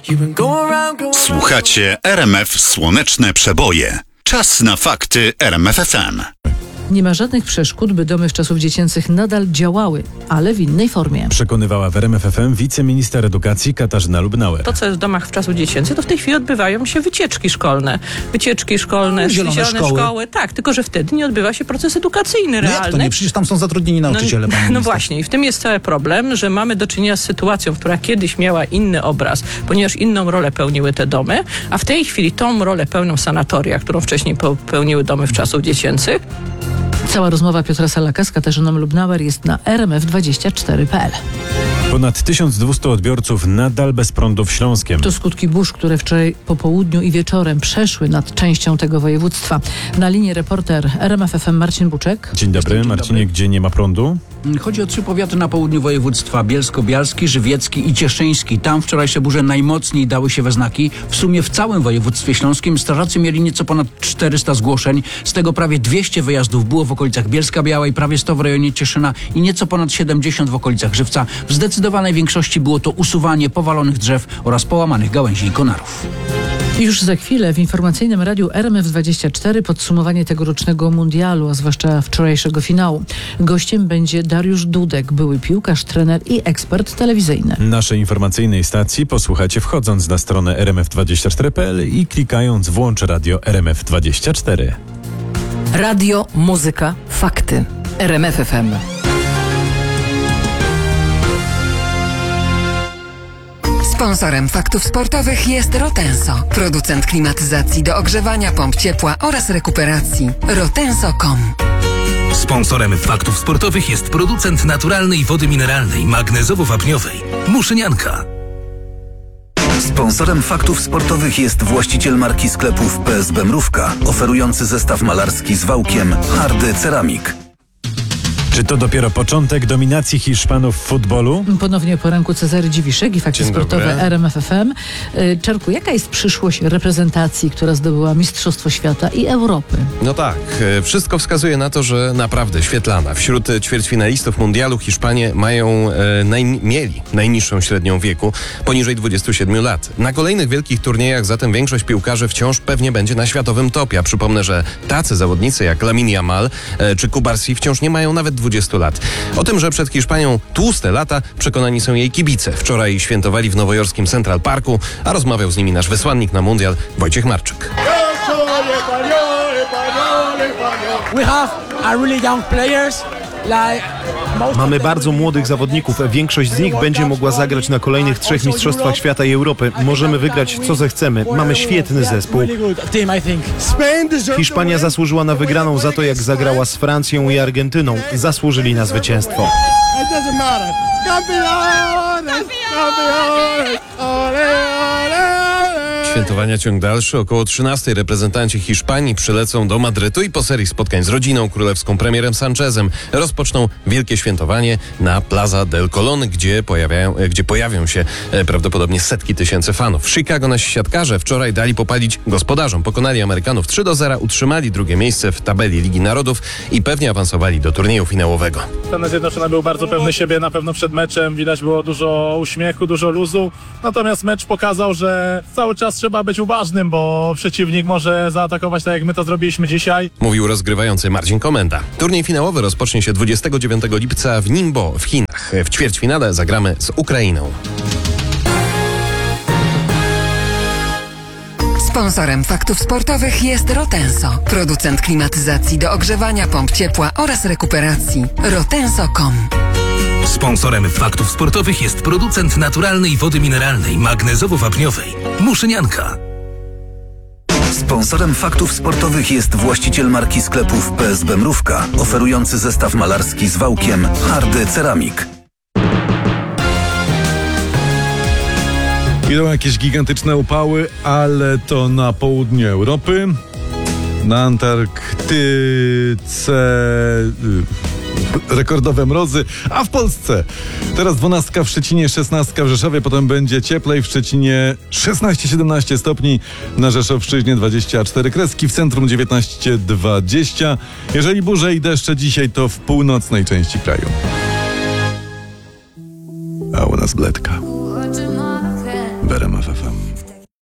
Słuchacie RMF Słoneczne Przeboje. Czas na fakty RMF FM. Nie ma żadnych przeszkód, by domy z czasów dziecięcych nadal działały, ale w innej formie. Przekonywała w RMF FM wiceminister edukacji Katarzyna Lubnauer. To, co jest w domach w czasów dziecięcych, to w tej chwili odbywają się wycieczki szkolne. Zielone szkoły. Tak, tylko że wtedy nie odbywa się proces edukacyjny realny. Jak to nie? Przecież tam są zatrudnieni nauczyciele. No właśnie, i w tym jest cały problem, że mamy do czynienia z sytuacją, która kiedyś miała inny obraz, ponieważ inną rolę pełniły te domy, a w tej chwili tą rolę pełnią sanatoria, którą wcześniej pełniły domy w czasów dziecięcych. Cała rozmowa Piotra Salaka z Katarzyną Lubnauer jest na rmf24.pl. Ponad 1200 odbiorców nadal bez prądu w Śląskiem. To skutki burz, które wczoraj po południu i wieczorem przeszły nad częścią tego województwa. Na linii reporter RMF FM Marcin Buczek. Dzień dobry, Marcinie, gdzie nie ma prądu? Chodzi o 3 powiaty na południu województwa: bielsko-bialski, żywiecki i cieszyński. Tam wczorajsze burze najmocniej dały się we znaki. W sumie w całym województwie śląskim strażacy mieli nieco ponad 400 zgłoszeń. Z tego prawie 200 wyjazdów było w okolicach Bielska-Białej, prawie 100 w rejonie Cieszyna i nieco ponad 70 w okolicach Żywca. W zdecydowanej większości było to usuwanie powalonych drzew oraz połamanych gałęzi i konarów. Już za chwilę w informacyjnym radiu RMF24 podsumowanie tegorocznego mundialu, a zwłaszcza wczorajszego finału. Gościem będzie Dariusz Dudek, były piłkarz, trener i ekspert telewizyjny. Naszej informacyjnej stacji posłuchacie wchodząc na stronę rmf24.pl i klikając włącz radio RMF24. Radio, muzyka, fakty. RMF FM. Sponsorem faktów sportowych jest Rotenso, producent klimatyzacji do ogrzewania, pomp ciepła oraz rekuperacji. Rotenso.com. Sponsorem faktów sportowych jest producent naturalnej wody mineralnej magnezowo-wapniowej Muszynianka. Sponsorem faktów sportowych jest właściciel marki sklepów PSB Mrówka, oferujący zestaw malarski z wałkiem Hardy Ceramik. Czy to dopiero początek dominacji Hiszpanów w futbolu? Ponownie po ręku Cezary Dziwiszek i fakty sportowe RMF FM. Czarku, jaka jest przyszłość reprezentacji, która zdobyła Mistrzostwo Świata i Europy? No tak, wszystko wskazuje na to, że naprawdę świetlana. Wśród ćwierćfinalistów mundialu Hiszpanie mieli najniższą średnią wieku, poniżej 27 lat. Na kolejnych wielkich turniejach zatem większość piłkarzy wciąż pewnie będzie na światowym topie. A przypomnę, że tacy zawodnicy jak Lamine Yamal czy Kubarsi wciąż nie mają nawet 20 lat. O tym, że przed Hiszpanią tłuste lata, przekonani są jej kibice. Wczoraj świętowali w nowojorskim Central Parku, a rozmawiał z nimi nasz wysłannik na mundial Wojciech Marczyk. We have a really young players. Mamy bardzo młodych zawodników. Większość z nich będzie mogła zagrać na kolejnych 3 Mistrzostwach Świata i Europy. Możemy wygrać co zechcemy. Mamy świetny zespół. Hiszpania zasłużyła na wygraną za to, jak zagrała z Francją i Argentyną. Zasłużyli na zwycięstwo. Świętowania ciąg dalszy. Około 13 reprezentanci Hiszpanii przylecą do Madrytu i po serii spotkań z rodziną królewską premierem Sanchezem rozpoczną wielkie świętowanie na Plaza del Colón, gdzie pojawią się prawdopodobnie setki tysięcy fanów. W Chicago nasi siatkarze wczoraj dali popalić gospodarzom. Pokonali Amerykanów 3-0, utrzymali drugie miejsce w tabeli Ligi Narodów i pewnie awansowali do turnieju finałowego. Stany Zjednoczone był bardzo pewny siebie na pewno przed meczem. Widać było dużo uśmiechu, dużo luzu. Natomiast mecz pokazał, że cały czas trzeba być uważnym, bo przeciwnik może zaatakować tak, jak my to zrobiliśmy dzisiaj. Mówił rozgrywający Marcin Komenda. Turniej finałowy rozpocznie się 29 lipca w Ningbo w Chinach. W ćwierćfinale zagramy z Ukrainą. Sponsorem faktów sportowych jest Rotenso, producent klimatyzacji do ogrzewania, pomp ciepła oraz rekuperacji. Rotenso.com. Sponsorem faktów sportowych jest producent naturalnej wody mineralnej magnezowo-wapniowej Muszynianka. Sponsorem faktów sportowych jest właściciel marki sklepów PSB Mrówka, oferujący zestaw malarski z wałkiem Hardy Ceramik. Idą jakieś gigantyczne upały, ale to na południu Europy, na Antarktyce rekordowe mrozy, a w Polsce teraz 12 w Szczecinie, 16 w Rzeszowie, potem będzie cieplej w Szczecinie 16-17 stopni, na Rzeszowszczyźnie 24 kreski, w centrum 19-20. Jeżeli burze i deszcze dzisiaj, to w północnej części kraju. A u nas bledka. w RMF FM.